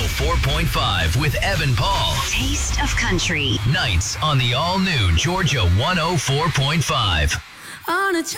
104.5 with Evan Paul. Taste of Country. Nights on the all-new Georgia 104.5. On a